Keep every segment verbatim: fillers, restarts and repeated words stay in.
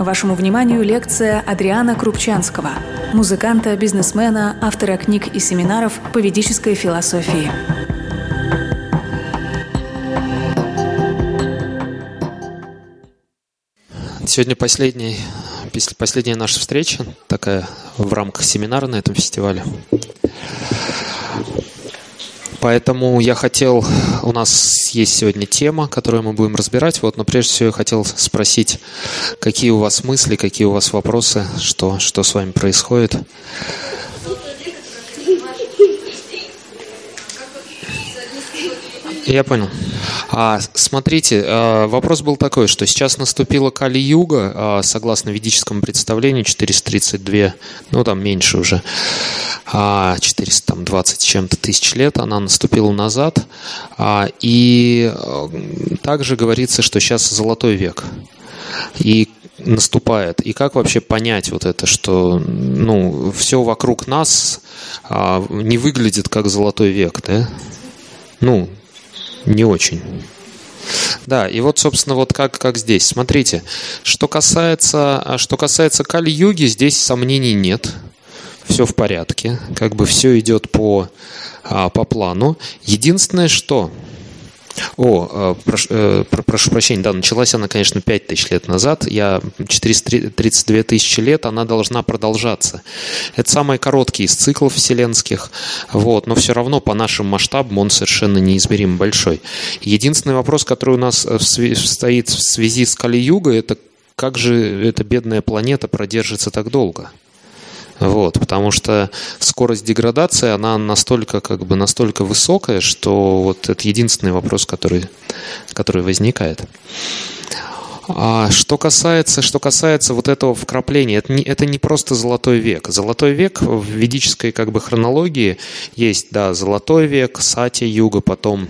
Вашему вниманию лекция Адриана Крупчанского, музыканта, бизнесмена, автора книг и семинаров по ведической философии. Сегодня последний, последняя наша встреча, такая в рамках семинара на этом фестивале. Поэтому я хотел, у нас есть сегодня тема, которую мы будем разбирать, вот, но прежде всего я хотел спросить, какие у вас мысли, какие у вас вопросы, что, что с вами происходит. Я понял. А, смотрите, вопрос был такой, что сейчас наступила Кали-юга, согласно ведическому представлению, четыреста тридцать два, ну там меньше уже, четыреста двадцать с чем-то тысяч лет она наступила назад. И также говорится, что сейчас золотой век. И наступает. И как вообще понять вот это, что ну, все вокруг нас не выглядит как золотой век, да? Ну, не очень. Да, и вот, собственно, вот как, как здесь. Смотрите, что касается, что касается Кали-юги, здесь сомнений нет. Все в порядке. Как бы все идет по, по плану. Единственное, что... О, прошу, э, прошу прощения, да, началась она, конечно, пять тысяч лет назад. Я четыреста тридцать две тысячи лет, она должна продолжаться. Это самый короткий из циклов вселенских, вот, но все равно по нашим масштабам он совершенно неизмеримо большой. Единственный вопрос, который у нас стоит в связи с Кали-югой, это как же эта бедная планета продержится так долго? Вот, потому что скорость деградации, она настолько, как бы, настолько высокая, что вот это единственный вопрос, который, который возникает. А что касается, что касается вот этого вкрапления, это не, это не просто золотой век. Золотой век в ведической, как бы, хронологии есть, да, золотой век, сатья-юга, потом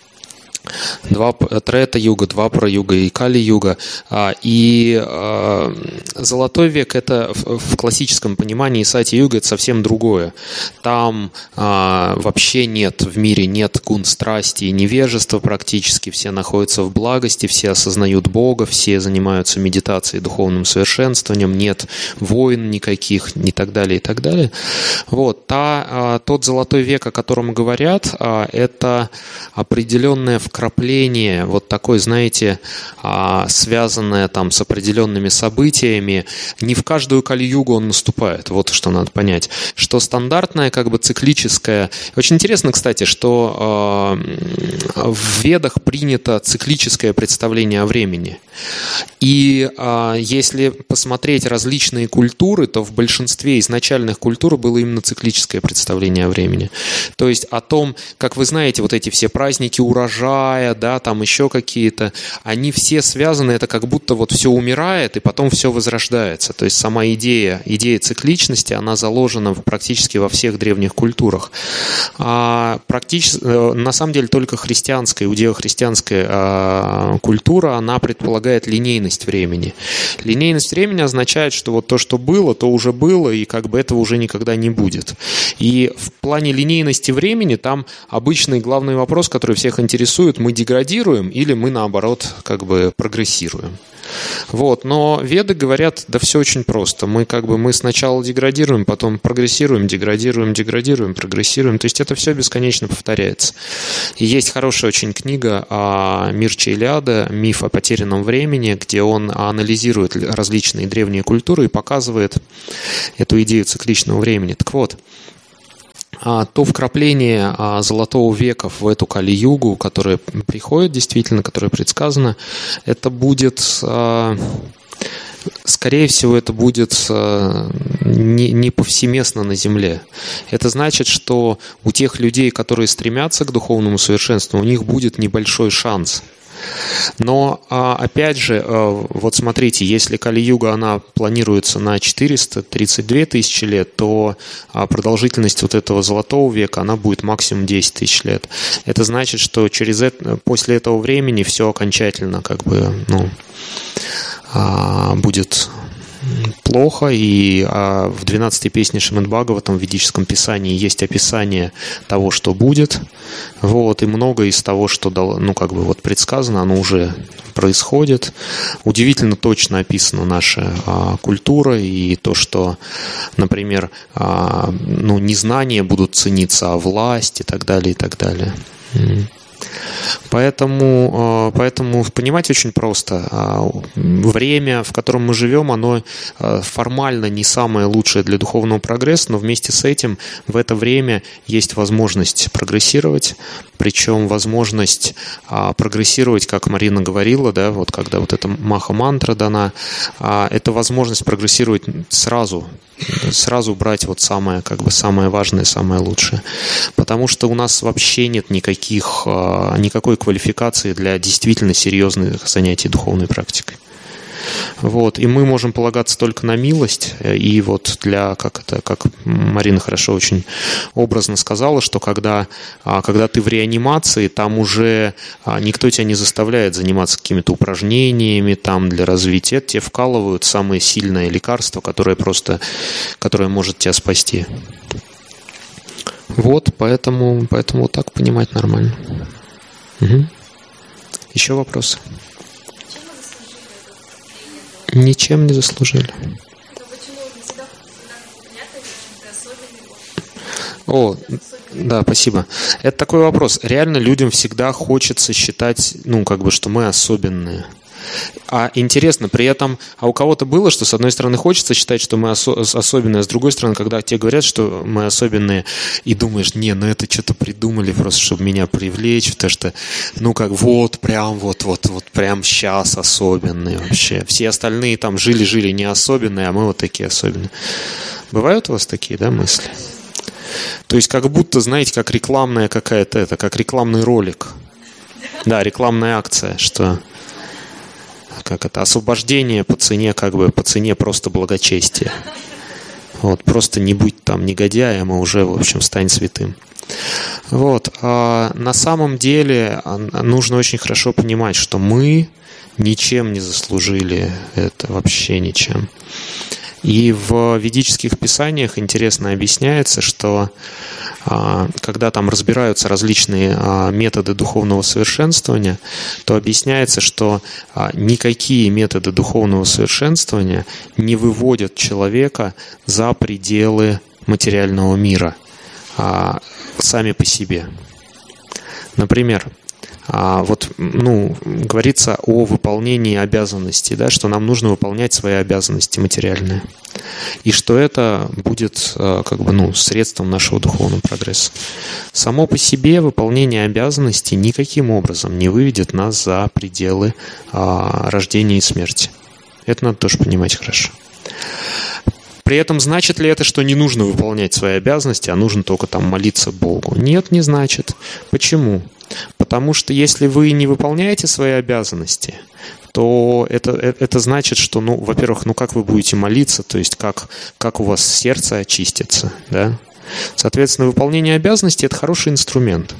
Два Трета-юга, Двапара-юга и Кали-юга. И золотой век — это в классическом понимании сатья-юга — это совсем другое. Там вообще нет, в мире нет гун страсти и невежества практически. Все находятся в благости, все осознают Бога, все занимаются медитацией, духовным совершенствованием, нет войн никаких и так далее, и так далее. Вот. Та, тот золотой век, о котором говорят, это определенное вкрапление, вот такое, знаете, связанное там с определенными событиями. Не в каждую Кали-югу он наступает. Вот что надо понять. Что стандартное, как бы циклическое. Очень интересно, кстати, что в Ведах принято циклическое представление о времени. И если посмотреть различные культуры, то в большинстве изначальных культур было именно циклическое представление о времени. То есть о том, как вы знаете, вот эти все праздники урожая, да, там еще какие-то, они все связаны, это как будто вот все умирает и потом все возрождается. То есть сама идея, идея цикличности, она заложена практически во всех древних культурах. А практически, на самом деле только христианская, иудео-христианская а, культура, она предполагает линейность времени. Линейность времени означает, что вот то, что было, то уже было, и как бы этого уже никогда не будет. И в плане линейности времени там обычный главный вопрос, который всех интересует: мы деградируем или мы, наоборот, как бы прогрессируем. Вот. Но веды говорят, да все очень просто. Мы как бы мы сначала деградируем, потом прогрессируем, деградируем, деградируем, прогрессируем. То есть это все бесконечно повторяется. И есть хорошая очень книга Мирча Илиада «Миф о потерянном времени», где он анализирует различные древние культуры и показывает эту идею цикличного времени. Так вот, то вкрапление золотого века в эту Кали-югу, которое приходит действительно, которое предсказано, это будет, скорее всего, это будет не, не повсеместно на Земле. Это значит, что у тех людей, которые стремятся к духовному совершенству, у них будет небольшой шанс. Но, опять же, вот смотрите, если Кали-юга, она планируется на четыреста тридцать две тысячи лет, то продолжительность вот этого золотого века, она будет максимум десять тысяч лет. Это значит, что через это, после этого времени все окончательно как бы, ну, будет плохо, и а, в двенадцатой песне Шримад Бхагаватам в ведическом писании есть описание того, что будет, вот, и многое из того, что ну, как бы вот предсказано, оно уже происходит. Удивительно точно описана наша а, культура, и то, что, например, а, ну, не знания будут цениться, а власть и так далее, и так далее. Поэтому, поэтому понимать очень просто. Время, в котором мы живем, оно формально не самое лучшее для духовного прогресса, но вместе с этим в это время есть возможность прогрессировать, причем возможность прогрессировать, как Марина говорила, да, вот когда вот эта маха-мантра дана, это возможность прогрессировать сразу, сразу брать вот самое, как бы самое важное, самое лучшее. Потому что у нас вообще нет никаких, никакой квалификации для действительно серьезных занятий духовной практикой. Вот. И мы можем полагаться только на милость. И вот для, как это, как Марина хорошо очень образно сказала, что когда, когда ты в реанимации, там уже никто тебя не заставляет заниматься какими-то упражнениями там для развития. Тебе вкалывают самое сильное лекарство, которое просто, которое может тебя спасти. Вот, поэтому, поэтому вот так понимать нормально. Угу. Еще вопросы? Ничем не заслужили. О, да, спасибо. Это такой вопрос. Реально людям всегда хочется считать, ну, как бы, что мы особенные. А интересно, при этом, а у кого-то было, что с одной стороны хочется считать, что мы осо- особенные, а с другой стороны, когда тебе говорят, что мы особенные, и думаешь, не, ну это что-то придумали просто, чтобы меня привлечь, потому что, ну как, вот, прям, вот, вот, вот, прям сейчас особенные вообще. Все остальные там жили-жили не особенные, а мы вот такие особенные. Бывают у вас такие, да, мысли? То есть как будто, знаете, как рекламная какая-то, это, как рекламный ролик. Да, рекламная акция, что... Как это, освобождение по цене, как бы, по цене просто благочестия. Вот, просто не будь там негодяем, а уже, в общем, стань святым. Вот, а на самом деле нужно очень хорошо понимать, что мы ничем не заслужили это, вообще ничем. И в ведических писаниях интересно объясняется, что когда там разбираются различные методы духовного совершенствования, то объясняется, что никакие методы духовного совершенствования не выводят человека за пределы материального мира сами по себе. Например, вот, ну, говорится о выполнении обязанностей, да, что нам нужно выполнять свои обязанности материальные. И что это будет как бы, ну, средством нашего духовного прогресса. Само по себе выполнение обязанностей никаким образом не выведет нас за пределы а, рождения и смерти. Это надо тоже понимать хорошо. При этом значит ли это, что не нужно выполнять свои обязанности, а нужно только там молиться Богу? Нет, не значит. Почему? Потому что если вы не выполняете свои обязанности, то это, это значит, что, ну, во-первых, ну как вы будете молиться, то есть как, как у вас сердце очистится, да? Соответственно, выполнение обязанностей – это хороший инструмент.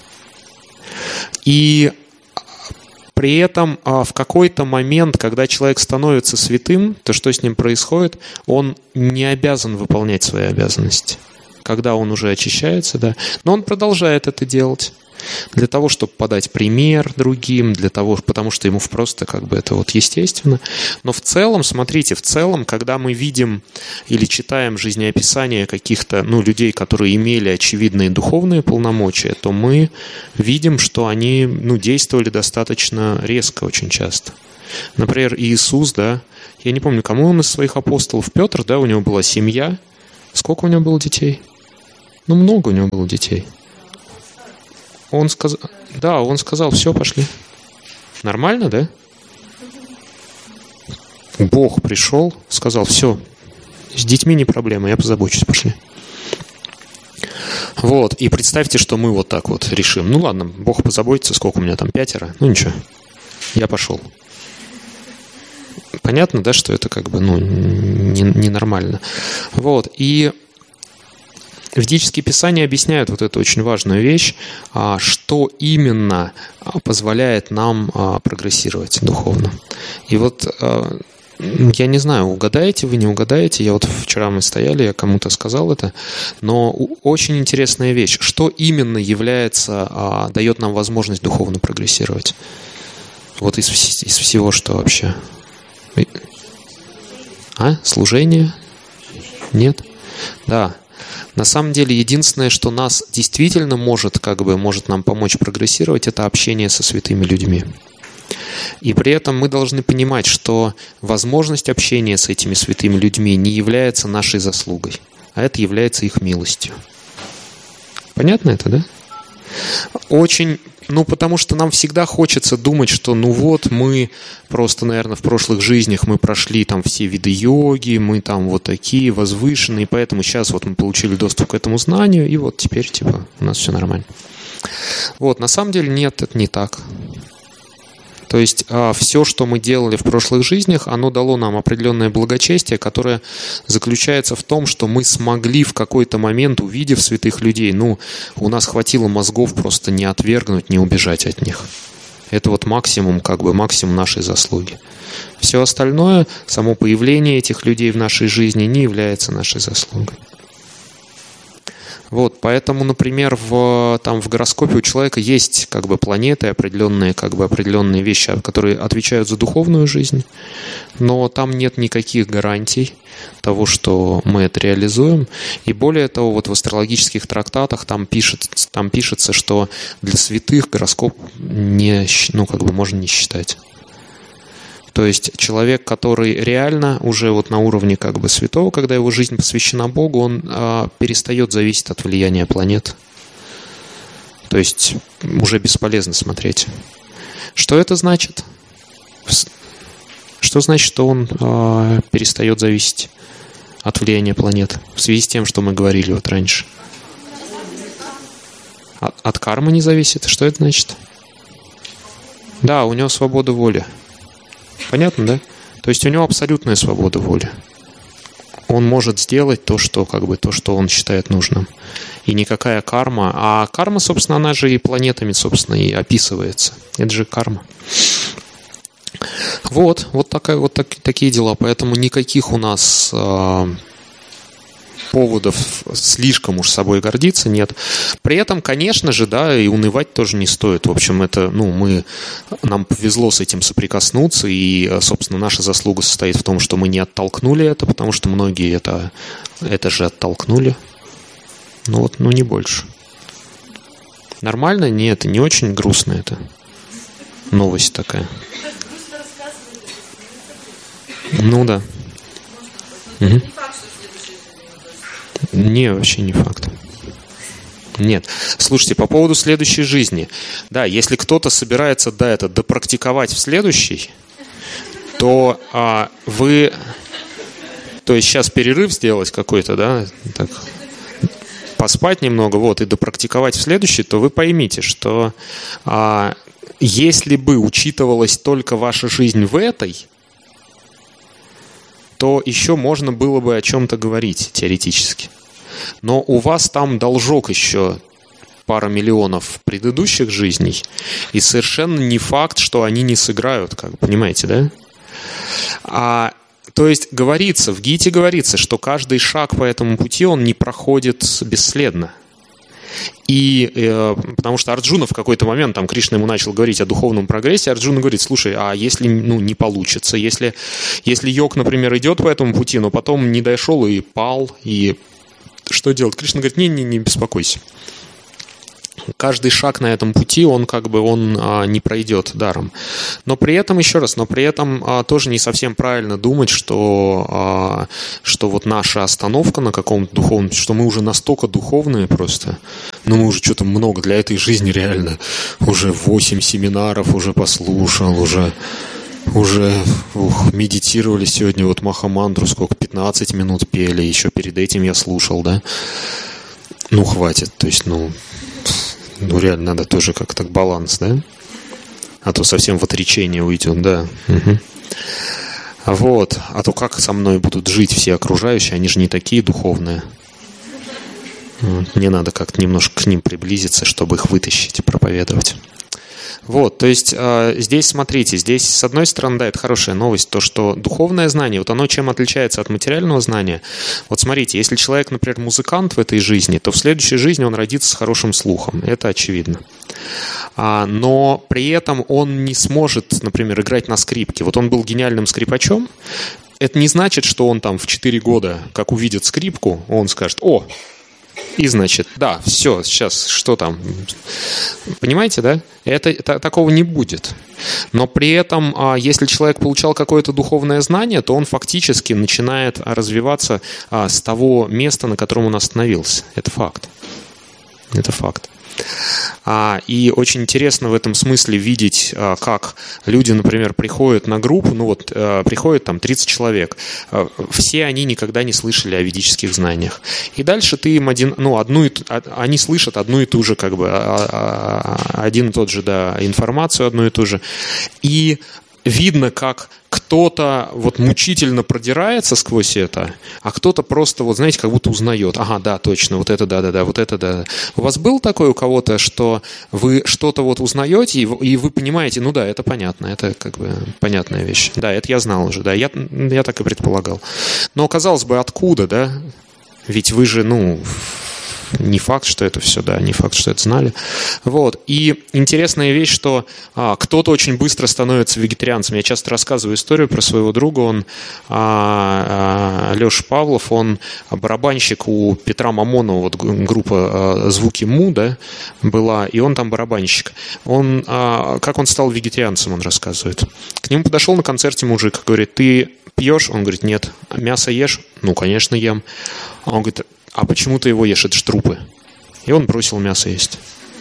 И при этом в какой-то момент, когда человек становится святым, то что с ним происходит? Он не обязан выполнять свои обязанности, когда он уже очищается, да? Но он продолжает это делать. Для того, чтобы подать пример другим, для того, потому что ему просто как бы это вот естественно. Но в целом, смотрите, в целом, когда мы видим или читаем жизнеописания каких-то, ну, людей, которые имели очевидные духовные полномочия, то мы видим, что они, ну, действовали достаточно резко очень часто. Например, Иисус, да, я не помню, кому он из своих апостолов, Петр, да, у него была семья. Сколько у него было детей? Ну, много у него было детей. Он сказал, да, он сказал, все, пошли. Нормально, да? Бог пришел, сказал, все, с детьми не проблема, я позабочусь, пошли. Вот, и представьте, что мы вот так вот решим. Ну ладно, Бог позаботится, сколько у меня там, пятеро, ну ничего, я пошел. Понятно, да, что это как бы, ну, ненормально. Не вот, и... Ведические писания объясняют вот эту очень важную вещь, что именно позволяет нам прогрессировать духовно. И вот я не знаю, угадаете вы, не угадаете. Я вот вчера мы стояли, я кому-то сказал это. Но очень интересная вещь. Что именно является, а, дает нам возможность духовно прогрессировать? Вот из, из всего, что вообще? А? Служение? Нет? Да. На самом деле, единственное, что нас действительно может, как бы, может нам помочь прогрессировать, это общение со святыми людьми. И при этом мы должны понимать, что возможность общения с этими святыми людьми не является нашей заслугой, а это является их милостью. Понятно это, да? Очень, ну, потому что нам всегда хочется думать, что, ну вот, мы просто, наверное, в прошлых жизнях мы прошли там все виды йоги, мы там вот такие возвышенные, поэтому сейчас вот мы получили доступ к этому знанию, и вот теперь, типа, у нас все нормально. Вот, на самом деле нет, это не так. То есть а, все, что мы делали в прошлых жизнях, оно дало нам определенное благочестие, которое заключается в том, что мы смогли в какой-то момент, увидев святых людей, ну, у нас хватило мозгов просто не отвергнуть, не убежать от них. Это вот максимум, как бы максимум нашей заслуги. Все остальное, само появление этих людей в нашей жизни не является нашей заслугой. Вот, поэтому, например, в, там, в гороскопе у человека есть как бы планеты, определенные, как бы, определенные вещи, которые отвечают за духовную жизнь, но там нет никаких гарантий того, что мы это реализуем. И более того, вот в астрологических трактатах там, пишет, там пишется, что для святых гороскоп не, ну, как бы можно не считать. То есть человек, который реально уже вот на уровне как бы святого, когда его жизнь посвящена Богу, он а, перестает зависеть от влияния планет. То есть уже бесполезно смотреть. Что это значит? Что значит, что он а, перестает зависеть от влияния планет? В связи с тем, что мы говорили вот раньше. От, от кармы не зависит. Что это значит? Да, у него свобода воли. Понятно, да? То есть у него абсолютная свобода воли. Он может сделать то, что, как бы, то, что он считает нужным. И никакая карма. А карма, собственно, она же и планетами, собственно, и описывается. Это же карма. Вот, вот, такая, вот так, такие дела. Поэтому никаких у нас э, поводов слишком уж собой гордиться нет. При этом, конечно же, да, и унывать тоже не стоит. В общем, это, ну, мы, нам повезло с этим соприкоснуться, и, собственно, наша заслуга состоит в том, что мы не оттолкнули это, потому что многие это, это же оттолкнули. Ну вот, ну не больше. Нормально? Нет, не очень грустно это. Новость такая. Ну да. Угу. Не, вообще не факт. Нет. Слушайте, по поводу следующей жизни. Да, если кто-то собирается, да, это допрактиковать в следующей, то а, вы... То есть сейчас перерыв сделать какой-то, да, так, поспать немного, вот, и допрактиковать в следующей, то вы поймите, что а, если бы учитывалась только ваша жизнь в этой, то еще можно было бы о чем-то говорить теоретически. Но у вас там должок еще пара миллионов предыдущих жизней, и совершенно не факт, что они не сыграют, как понимаете, да? А, то есть говорится, в Гите говорится, что каждый шаг по этому пути, он не проходит бесследно. И э, потому что Арджуна в какой-то момент, там Кришна ему начал говорить о духовном прогрессе, Арджуна говорит: слушай, а если, ну, не получится, если, если йог, например, идет по этому пути, но потом не дошел и пал, и что делать? Кришна говорит: не-не, не беспокойся. Каждый шаг на этом пути, он как бы он а, не пройдет даром. Но при этом, еще раз, но при этом а, тоже не совсем правильно думать, что, а, что вот наша остановка на каком-то духовном, что мы уже настолько духовные просто, ну мы уже что-то много для этой жизни реально, уже восемь семинаров уже послушал, уже, уже ух, медитировали сегодня, вот Махамантру сколько, пятнадцать минут пели, еще перед этим я слушал, да. Ну хватит, то есть, ну... Ну, реально, надо тоже как-то баланс, да? А то совсем в отречение уйдем, да. Угу. Вот. А то как со мной будут жить все окружающие? Они же не такие духовные. Мне надо как-то немножко к ним приблизиться, чтобы их вытащить и проповедовать. Вот, то есть э, здесь, смотрите, здесь, с одной стороны, да, это хорошая новость, то, что духовное знание, вот оно чем отличается от материального знания. Вот смотрите, если человек, например, музыкант в этой жизни, то в следующей жизни он родится с хорошим слухом, это очевидно. А, но при этом он не сможет, например, играть на скрипке. Вот он был гениальным скрипачом, это не значит, что он там в четыре года, как увидит скрипку, он скажет: «О!» И, значит, да, все, сейчас, что там? Понимаете, да? Это, это, такого не будет. Но при этом, если человек получал какое-то духовное знание, то он фактически начинает развиваться с того места, на котором он остановился. Это факт. Это факт. И очень интересно в этом смысле видеть, как люди, например, приходят на группу, ну вот приходят там тридцать человек, все они никогда не слышали о ведических знаниях. И дальше ты им один, ну, одну, они слышат одну и ту же, как бы, один и тот же, да, информацию одну и ту же. И видно, как кто-то вот мучительно продирается сквозь это, а кто-то просто, вот знаете, как будто узнает. Ага, да, точно, вот это да-да-да, вот это да. У вас был такой у кого-то, что вы что-то вот узнаете, и вы, и вы понимаете, ну да, это понятно, это как бы понятная вещь. Да, это я знал уже, да, я, я так и предполагал. Но, казалось бы, откуда, да? Ведь вы же, ну... Не факт, что это все, да, не факт, что это знали. Вот. И интересная вещь, что а, кто-то очень быстро становится вегетарианцем. Я часто рассказываю историю про своего друга. Он, а, а, Леша Павлов, он барабанщик у Петра Мамонова, вот группа а, «Звуки Му», да, была, и он там барабанщик. Он, а, как он стал вегетарианцем, он рассказывает. К нему подошел на концерте мужик, говорит: «Ты пьешь?» Он говорит: «Нет». «Мясо ешь?» «Ну, конечно, ем». Он говорит: «А почему ты его ешь? Это ж трупы». И он бросил мясо есть.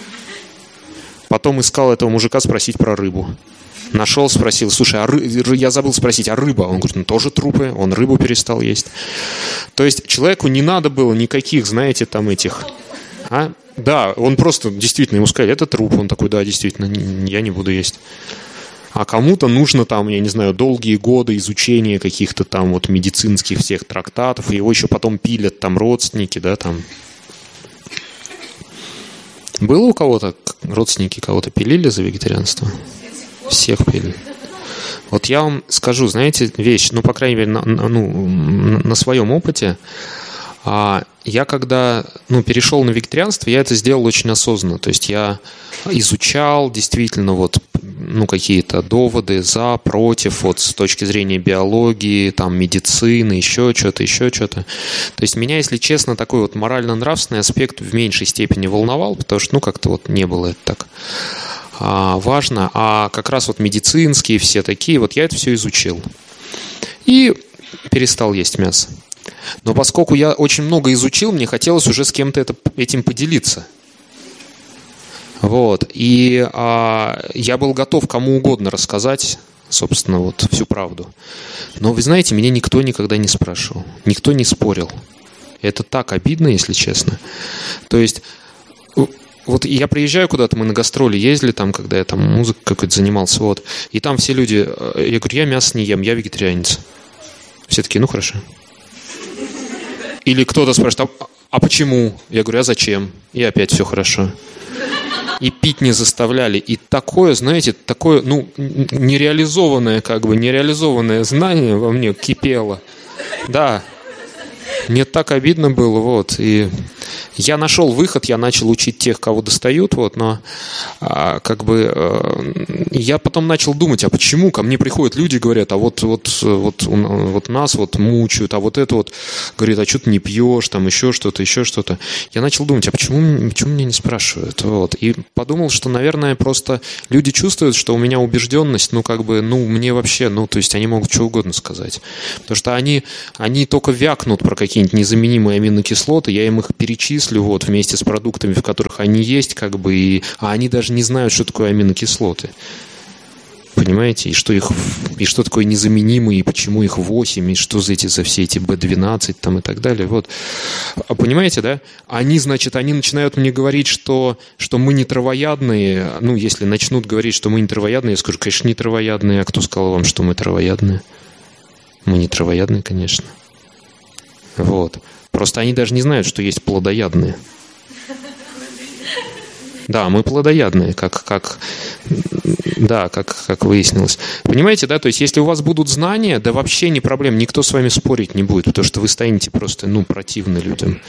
Потом искал этого мужика спросить про рыбу. Нашел, спросил: «Слушай, а ры... я забыл спросить, а рыба?» Он говорит: «Ну, тоже трупы». Он рыбу перестал есть. То есть человеку не надо было никаких, знаете, там этих... А? Да, он просто, действительно, ему сказали: «Это труп». Он такой: «Да, действительно, я не буду есть». А кому-то нужно там, я не знаю, долгие годы изучения каких-то там вот медицинских всех трактатов, и его еще потом пилят там родственники, да, там. Было у кого-то, родственники кого-то пилили за вегетарианство? Всех пилили. Вот я вам скажу, знаете, вещь, ну, по крайней мере, на, ну, на своем опыте, а я когда, ну, перешел на вегетарианство, я это сделал очень осознанно. То есть я изучал действительно вот, ну, какие-то доводы за, против, вот с точки зрения биологии, там, медицины, еще что-то, еще что-то. То есть меня, если честно, такой вот морально-нравственный аспект в меньшей степени волновал, потому что, ну, как-то вот не было это так а, важно. А как раз вот медицинские все такие, вот я это все изучил. И перестал есть мясо. Но поскольку я очень много изучил, мне хотелось уже с кем-то это, этим поделиться. Вот. И а, я был готов кому угодно рассказать, собственно, вот всю правду. Но вы знаете, меня никто никогда не спрашивал. Никто не спорил. Это так обидно, если честно. То есть, вот я приезжаю куда-то, мы на гастроли ездили, там, когда я там музыкой какой-то занимался, вот, и там все люди, я говорю: «Я мясо не ем, я вегетарианец». Все такие: «Ну, хорошо». Или кто-то спрашивает: а, а почему? Я говорю: а зачем? И опять все хорошо. И пить не заставляли. И такое, знаете, такое, ну, нереализованное, как бы, нереализованное знание во мне кипело. Да. Мне так обидно было, вот. И я нашел выход, я начал учить тех, кого достают, вот, но а, как бы а, я потом начал думать: а почему ко мне приходят люди, говорят: а вот, вот, вот, вот нас вот мучают, а вот это вот, говорит: а что ты не пьешь, там еще что-то, еще что-то. Я начал думать: а почему, почему меня не спрашивают? Вот. И подумал, что, наверное, просто люди чувствуют, что у меня убежденность, ну, как бы, ну, мне вообще, ну, то есть они могут что угодно сказать. Потому что они, они только вякнут про какие-нибудь незаменимые аминокислоты, я им их перечислю, вот, вместе с продуктами, в которых они есть, как бы, и, а они даже не знают, что такое аминокислоты. Понимаете? И что их, и что такое незаменимые, и почему их восемь, и что за эти, за все эти бэ двенадцать там и так далее. Вот. А понимаете, да? Они, значит, они начинают мне говорить, что, что мы не травоядные. Ну, если начнут говорить, что мы не травоядные, я скажу: конечно, не травоядные. А кто сказал вам, что мы травоядные? Мы не травоядные, конечно. Вот. Просто они даже не знают, что есть плодоядные. Да, мы плодоядные, как, как, да, как, как выяснилось. Понимаете, да? То есть, если у вас будут знания, да вообще не проблем, никто с вами спорить не будет, потому что вы станете просто, ну, противны людям.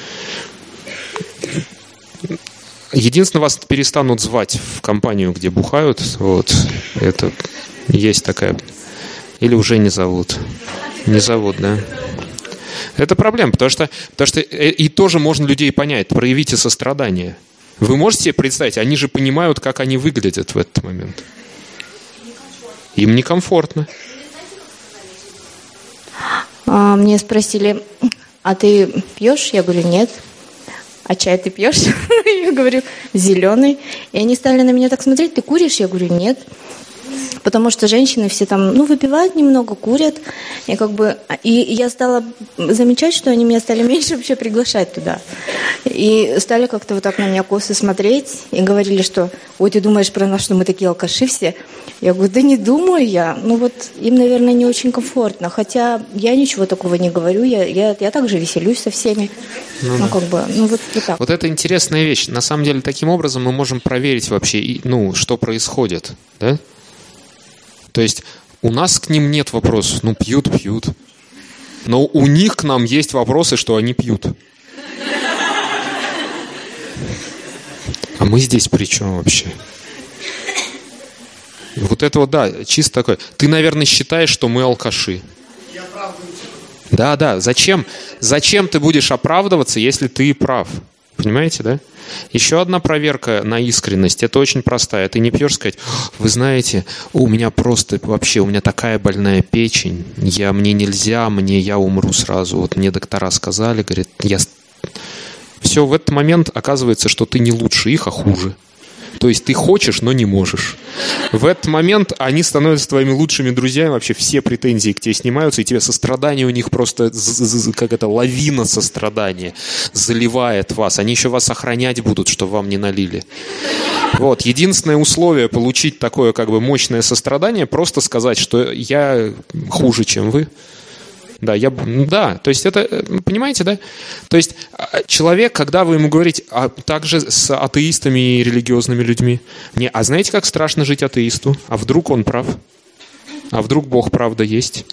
Единственное, вас перестанут звать в компанию, где бухают. Вот. Это есть такая... Или уже не зовут. Не зовут, да. Это проблема, потому что, потому что и тоже можно людей понять. Проявите сострадание. Вы можете себе представить, они же понимают, как они выглядят в этот момент. Им некомфортно. А, мне спросили, а ты пьешь? Я говорю, нет. А чай ты пьешь? Я говорю, зеленый. И они стали на меня так смотреть, ты куришь? Я говорю, нет. Потому что женщины все там, ну, выпивают немного, курят. И как бы, и я стала замечать, что они меня стали меньше вообще приглашать туда. И стали как-то вот так на меня косо смотреть. И говорили, что, ой, ты думаешь про нас, что мы такие алкаши все? Я говорю, да не думаю я. Ну вот им, наверное, не очень комфортно. Хотя я ничего такого не говорю. Я, я, я также веселюсь со всеми. Ну, ну да. Как бы, ну вот, вот так. Вот это интересная вещь. На самом деле, таким образом мы можем проверить вообще, ну, что происходит, да? То есть у нас к ним нет вопросов. Ну, пьют, пьют. Но у них к нам есть вопросы, что они пьют. А мы здесь при чем вообще? Вот это вот, да, чисто такое. Ты, наверное, считаешь, что мы алкаши. Да, да. Зачем, зачем ты будешь оправдываться, если ты прав? Понимаете, да? Еще одна проверка на искренность. Это очень простая. Ты не пьешь сказать, вы знаете, у меня просто вообще, у меня такая больная печень, я, мне нельзя, мне я умру сразу. Вот мне доктора сказали, говорят, я... Все, в этот момент оказывается, что ты не лучше их, а хуже. То есть ты хочешь, но не можешь. В этот момент они становятся твоими лучшими друзьями, вообще все претензии к тебе снимаются, и тебе сострадание у них просто, как это, лавина сострадания заливает вас. Они еще вас охранять будут, чтобы вам не налили. Вот. Единственное условие получить такое как бы мощное сострадание, просто сказать, что я хуже, чем вы. Да, я, да, то есть это, понимаете, да? То есть человек, когда вы ему говорите, а также с атеистами и религиозными людьми, не, а знаете, как страшно жить атеисту? А вдруг он прав? А вдруг Бог правда есть?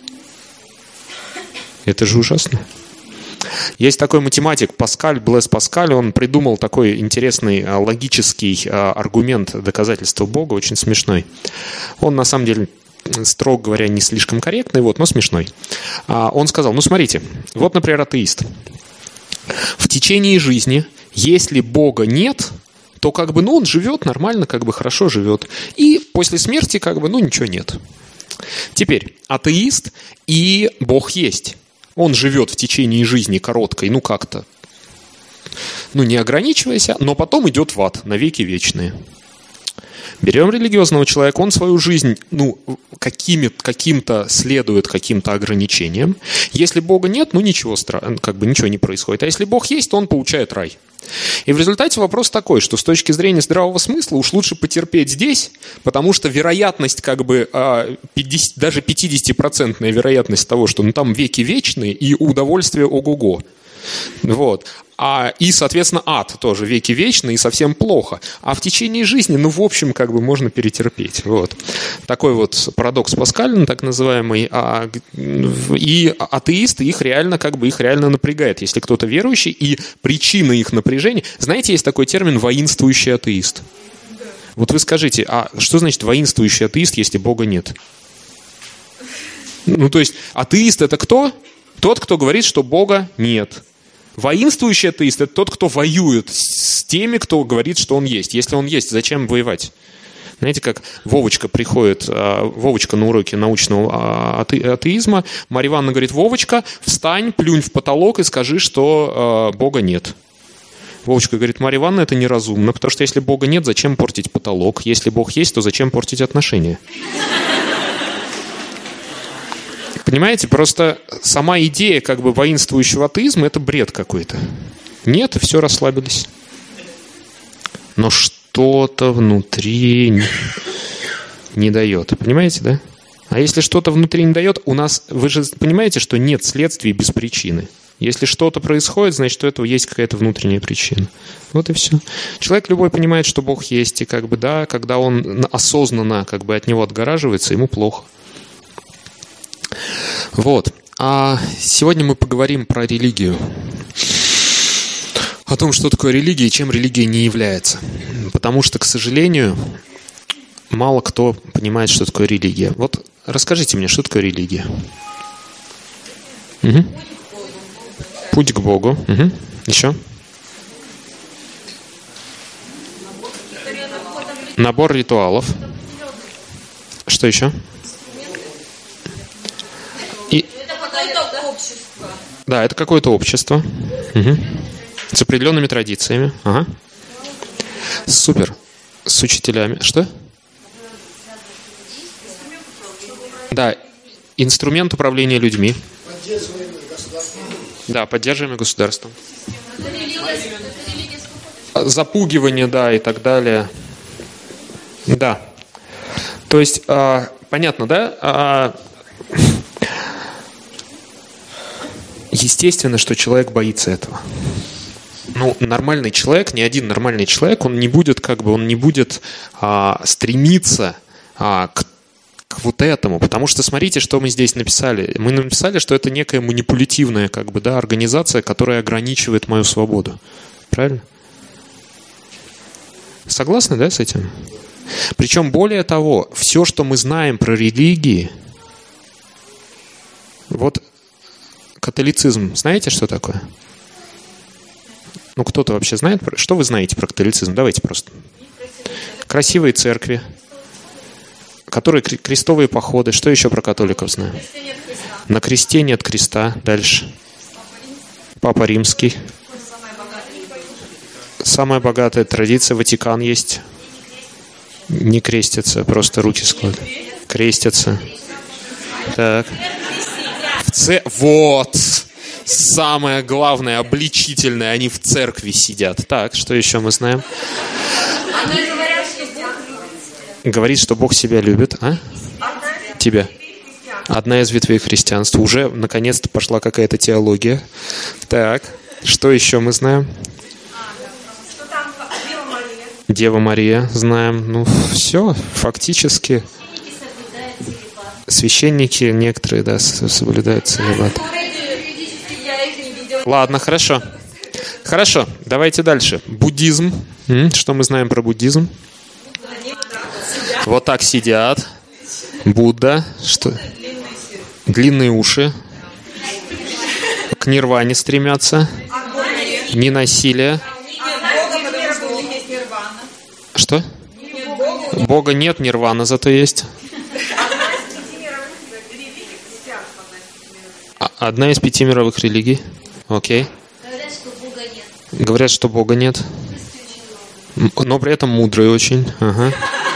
Это же ужасно. Есть такой математик Паскаль, Блэс Паскаль, он придумал такой интересный логический аргумент доказательства Бога, очень смешной. Он на самом деле... строго говоря, не слишком корректный, вот, но смешной. А, он сказал, ну смотрите, вот, например, атеист. В течение жизни, если Бога нет, то как бы, ну, он живет нормально, как бы хорошо живет. И после смерти как бы, ну, ничего нет. Теперь, атеист и Бог есть. Он живет в течение жизни короткой, ну, как-то, ну, не ограничиваясь, но потом идет в ад, навеки вечные. Берем религиозного человека, он свою жизнь, ну, какими, каким-то следует каким-то ограничениям. Если Бога нет, ну, ничего, как бы ничего не происходит. А если Бог есть, то он получает рай. И в результате вопрос такой, что с точки зрения здравого смысла уж лучше потерпеть здесь, потому что вероятность, как бы, пятьдесят, даже пятидесятипроцентная вероятность того, что ну, там веки вечные и удовольствие ого-го. Вот. А, и, соответственно, ад тоже веки вечный и совсем плохо. А в течение жизни, ну, в общем, как бы можно перетерпеть. Вот. Такой вот парадокс Паскаля, так называемый. А, и атеисты, их реально, как бы, их реально напрягает. Если кто-то верующий, и причина их напряжения... Знаете, есть такой термин «воинствующий атеист». Вот вы скажите, а что значит воинствующий атеист, если Бога нет? Ну, то есть, атеист — это кто? Тот, кто говорит, что Бога нет. Воинствующий атеист – это тот, кто воюет с теми, кто говорит, что он есть. Если он есть, зачем воевать? Знаете, как Вовочка приходит, Вовочка на уроке научного атеизма, Марья Ивановна говорит, Вовочка, встань, плюнь в потолок и скажи, что Бога нет. Вовочка говорит, Марья Ивановна, это неразумно, потому что если Бога нет, зачем портить потолок? Если Бог есть, то зачем портить отношения? Понимаете, просто сама идея как бы воинствующего атеизма – это бред какой-то. Нет, и все, расслабились. Но что-то внутри не, не дает. Понимаете, да? А если что-то внутри не дает, у нас... Вы же понимаете, что нет следствий без причины. Если что-то происходит, значит, у этого есть какая-то внутренняя причина. Вот и все. Человек любой понимает, что Бог есть, и как бы, да, когда он осознанно как бы от него отгораживается, ему плохо. Вот. А сегодня мы поговорим про религию. О том, что такое религия и чем религия не является. Потому что, к сожалению, мало кто понимает, что такое религия. Вот расскажите мне, что такое религия? Угу. Путь к Богу. Угу. Еще? Набор ритуалов. Что еще? И... Да, это какое-то общество. Угу. С определенными традициями. Ага. Супер. С учителями. Что? Да, инструмент управления людьми. Да, поддерживаемый государством. Запугивание, да, и так далее. Да. То есть, а, понятно, да? А, естественно, что человек боится этого. Ну, нормальный человек, ни один нормальный человек, он не будет, как бы, он не будет а, стремиться а, к к вот этому, потому что смотрите, что мы здесь написали. Мы написали, что это некая манипулятивная, как бы, да, организация, которая ограничивает мою свободу. Правильно? Согласны, да, с этим? Причем, более того, все, что мы знаем про религии, вот католицизм, знаете, что такое? Ну, кто-то вообще знает? Что вы знаете про католицизм? Давайте просто. Красивые церкви, которые крестовые походы. Что еще про католиков знаем? На кресте нет креста. Дальше. Папа Римский. Самая богатая традиция. Ватикан есть. Не крестятся, просто руки складывают. Крестятся. Так. В ц... Вот. Самое главное, обличительное. Они в церкви сидят. Так, что еще мы знаем? Говорит, что Бог себя любит. А? Тебя. Одна из ветвей христианства. Уже, наконец-то, пошла какая-то теология. Так, что еще мы знаем? Дева Мария, знаем. Ну, все, фактически. Священники некоторые, да, соблюдают целибат. Ладно, хорошо. Хорошо, давайте дальше. Буддизм. Что мы знаем про буддизм? Вот так сидят. Будда. Что? Длинные уши. К нирване стремятся. Ненасилие. Что? Бога нет, нирвана зато есть. Одна из пяти мировых религий. Окей. Говорят, что Бога нет. Но при этом мудрый очень. Ага.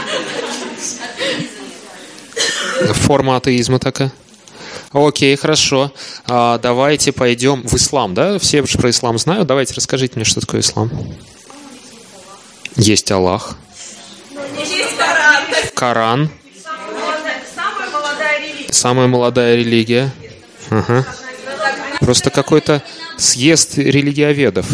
Форма атеизма такая. Окей, хорошо. А, давайте пойдем в ислам, да? Все про ислам знают. Давайте расскажите мне, что такое ислам. Есть Аллах. Коран. Самая молодая религия. Ага. Просто какой-то съезд религиоведов.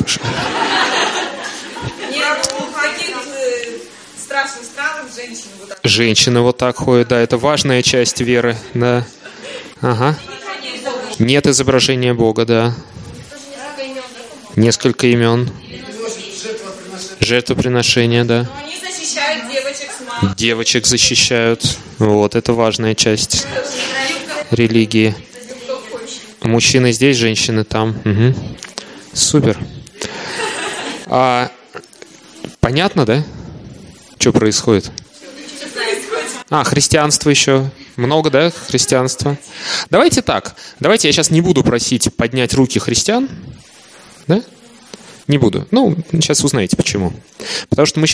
Женщины вот так ходят, да, это важная часть веры, да. Ага. Нет изображения Бога, да. Несколько имен. Жертвоприношения, да. Девочек защищают. Вот, это важная часть религии. Мужчины здесь, женщины там. Угу. Супер. А, понятно, да? Что происходит? А, христианство еще. Много, да, христианства? Давайте так. Давайте я сейчас не буду просить поднять руки христиан. Да? Не буду. Ну, сейчас узнаете, почему. Потому что мы сейчас